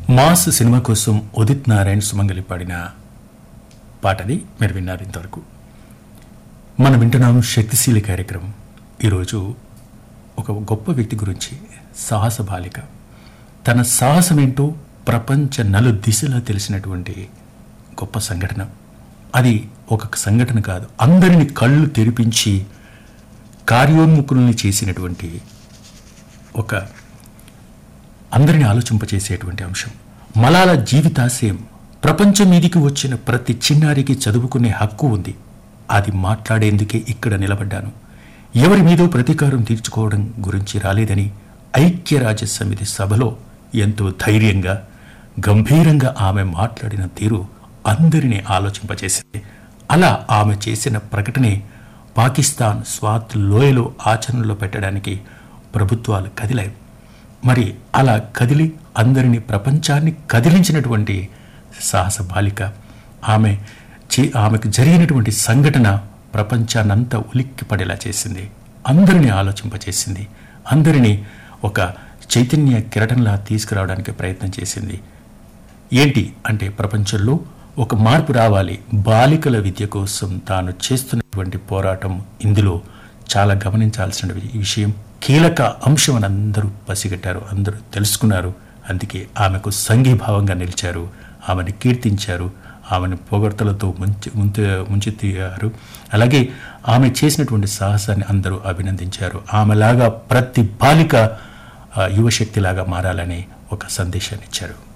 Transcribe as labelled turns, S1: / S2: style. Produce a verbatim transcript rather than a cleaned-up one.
S1: Mass cinema కోసం ఉదిత్ నారాయణ్ సుమంగలి పాడిన పాటది మీరు విన్నారు. ఇంతవరకు మనం వింటున్నాము శక్తిశీలి కార్యక్రమం. ఈరోజు ఒక గొప్ప వ్యక్తి గురించి, సాహస బాలిక. తన సాహసం ఏంటో ప్రపంచ నలు దిశలా తెలిసినటువంటి గొప్ప సంఘటన. అది ఒక సంఘటన కాదు, అందరిని కళ్ళు తెరిపించి కార్యోన్ముఖుల్ని చేసినటువంటి ఒక అందరిని ఆలోచింపచేసేటువంటి అంశం. మలాల జీవితాశయం, ప్రపంచం మీదికి వచ్చిన ప్రతి చిన్నారికి చదువుకునే హక్కు ఉంది. అది మాట్లాడేందుకే ఇక్కడ నిలబడ్డాను. ఎవరి మీదో ప్రతీకారం తీర్చుకోవడం గురించి రాలేదని ఐక్యరాజ్య సమితి సభలో ఎంతో ధైర్యంగా, గంభీరంగా ఆమె మాట్లాడిన తీరు అందరినీ ఆలోచింపచేసింది. అలా ఆమె చేసిన ప్రకటనే పాకిస్తాన్ స్వాత్ లోయలో ఆచరణలో పెట్టడానికి ప్రభుత్వాలు కదిలాయి. మరి అలా కదిలి అందరినీ, ప్రపంచాన్ని కదిలించినటువంటి సాహస బాలిక ఆమె. ఆమెకు జరిగినటువంటి సంఘటన ప్రపంచాన్నంతా ఉలిక్కి పడేలా చేసింది, అందరినీ ఆలోచింపచేసింది, అందరినీ ఒక చైతన్య కిరణంలా తీసుకురావడానికి ప్రయత్నం చేసింది. ఏంటి అంటే, ప్రపంచంలో ఒక మార్పు రావాలి. బాలికల విద్య కోసం తాను చేస్తున్నటువంటి పోరాటం ఇందులో చాలా గమనించాల్సిన విషయం, కీలక అంశం అని అందరూ పసిగట్టారు, అందరూ తెలుసుకున్నారు. అందుకే ఆమెకు సంఘీభావంగా నిలిచారు, ఆమెను కీర్తించారు, ఆమెను పొగడ్తలతో ముంచి ముంచె ముంచెత్తారు. అలాగే ఆమె చేసినటువంటి సాహసాన్ని అందరూ అభినందించారు. ఆమెలాగా ప్రతి బాలిక యువశక్తిలాగా మారాలని ఒక సందేశాన్ని ఇచ్చారు.